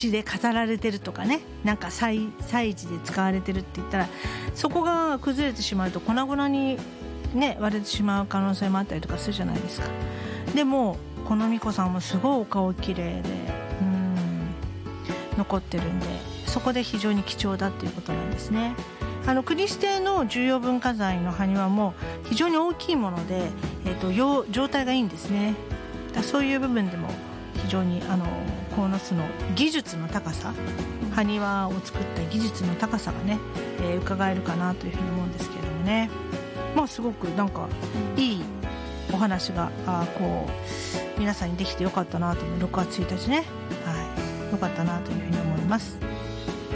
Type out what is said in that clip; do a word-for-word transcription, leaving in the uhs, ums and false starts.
で飾られてるとかね、なんか祭事で使われてるって言ったら、そこが崩れてしまうと粉々にね割れてしまう可能性もあったりとかするじゃないですか。でもこの巫女さんもすごいお顔綺麗で、うん残ってるんで、そこで非常に貴重だっていうことなんですね。あの国指定の重要文化財の埴輪も非常に大きいもので、えーと、状態がいいんですね。だそういう部分でも非常にあの鴻巣の技術の高さ、埴輪を作った技術の高さがね、えー、伺えるかなというふうに思うんですけれどもね。まあすごくなんかいいお話があこう皆さんにできてよかったなと思う。ろくがつついたちね、はい、よかったなというふうに思います。